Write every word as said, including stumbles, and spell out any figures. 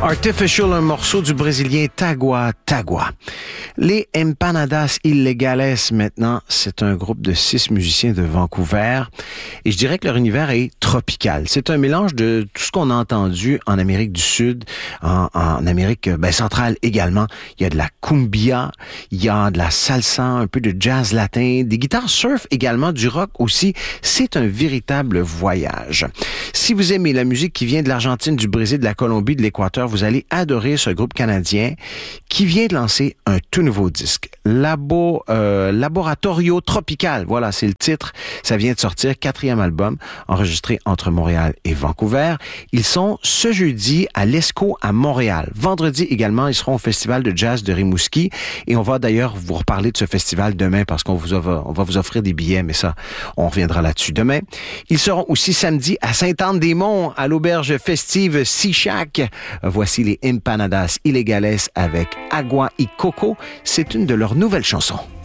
Artificial, un morceau du Brésilien Tagua Tagua. Les Empanadas Illegales, maintenant, c'est un groupe de six musiciens de Vancouver. Et je dirais que leur univers est tropical. C'est un mélange de tout ce qu'on a entendu en Amérique du Sud, en, en Amérique ben, centrale également. Il y a de la cumbia, il y a de la salsa, un peu de jazz latin, des guitares surf également, du rock aussi. C'est un véritable voyage. Si vous aimez la musique qui vient de l'Argentine, du Brésil, de la Colombie, de l'Équateur, vous allez adorer ce groupe canadien qui vient de lancer un tout nouveau disque. Labo, euh, Laboratorio Tropical, voilà, c'est le titre. Ça vient de sortir, quatrième album, enregistré entre Montréal et Vancouver. Ils sont ce jeudi à l'Esco à Montréal. Vendredi également, ils seront au Festival de jazz de Rimouski. Et on va d'ailleurs vous reparler de ce festival demain parce qu'on vous a, on va vous offrir des billets, mais ça, on reviendra là-dessus demain. Ils seront aussi samedi à Sainte-Anne-des-Monts, à l'auberge festive Sea Shack. Voici les Empanadas Illegales avec Agua y Coco. C'est une de leurs nouvelles chansons.